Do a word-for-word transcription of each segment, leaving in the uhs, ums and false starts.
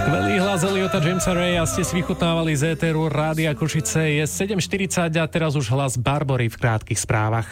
Skvelý hlas Eliota Jamesa Raya ste si vychutnávali z éteru Rádia Košice. Je sedem štyridsať a teraz už hlas Barbory v krátkych správach.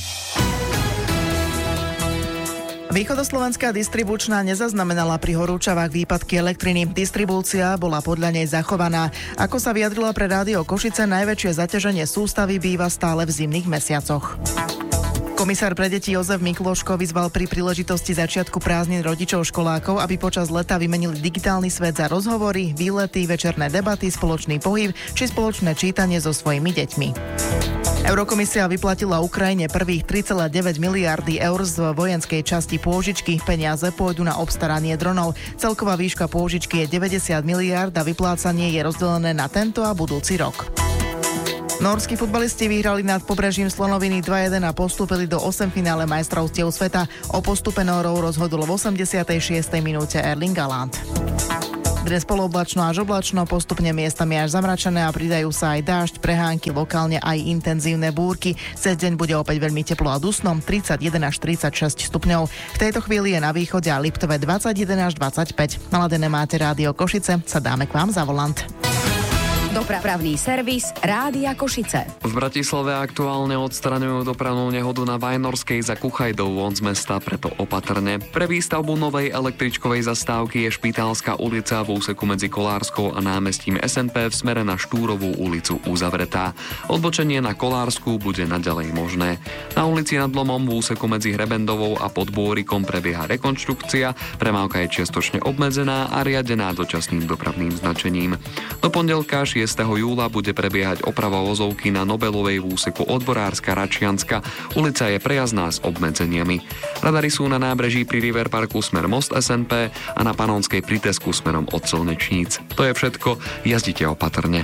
Východoslovenská distribučná nezaznamenala pri horúčavách výpadky elektriny. Distribúcia bola podľa nej zachovaná. Ako sa vyjadrila pre Rádio Košice, najväčšie zaťaženie sústavy býva stále v zimných mesiacoch. Komisár pre deti Jozef Mikloško vyzval pri príležitosti začiatku prázdnin rodičov školákov, aby počas leta vymenili digitálny svet za rozhovory, výlety, večerné debaty, spoločný pohyb či spoločné čítanie so svojimi deťmi. Eurokomisia vyplatila Ukrajine prvých tri celé deväť miliardy eur z vojenskej časti pôžičky. Peniaze pôjdu na obstaranie dronov. Celková výška pôžičky je deväťdesiat miliárd a vyplácanie je rozdelené na tento a budúci rok. Nórski futbalisti vyhrali nad pobrežím Slonoviny dva jeden a postúpili do osemfinále majstrovstiev sveta. O postupe Nórov rozhodol v osemdesiatej šiestej minúte Erling Haaland. Dnes polooblačno až oblačno, postupne miestami až zamračené a pridajú sa aj dážď, prehánky, lokálne aj intenzívne búrky. Cez deň bude opäť veľmi teplo a dusno, tridsaťjeden až tridsaťšesť stupňov. V tejto chvíli je na východe a Liptove dvadsaťjeden až dvadsaťpäť. Naladené máte Rádio Košice, sa dáme k vám za volant. Dopravný servis Rádia Košice. V Bratislave aktuálne odstraňujú dopravnú nehodu na Vajnorskej za Kuchajdov von z mesta, preto opatrne. Pre výstavbu novej električkovej zastávky je Špitálska ulica v úseku medzi Kolárskou a námestím es en pé v smere na Štúrovú ulicu uzavretá. Odbočenie na Kolárskú bude naďalej možné. Na ulici Nad Lomom v úseku medzi Hrebendovou a Podbôrikom prebieha rekonštrukcia, premávka je čiastočne obmedzená a riadená dočasným dopravným značením. Do pondelka šiesteho júla bude prebiehať oprava vozovky na Nobelovej v úseku Odborárska Račianska. Ulica je prejazdná s obmedzeniami. Radary sú na nábreží pri River Parku smer Most es en pé a na Panonskej pri Tesku smerom od Slnečníc. To je všetko, jazdite opatrne.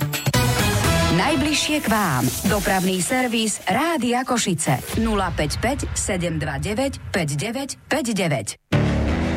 Najbližšie k vám. Dopravný servis Rádia Košice. nula päť päť sedem dva deväť päť deväť päť deväť.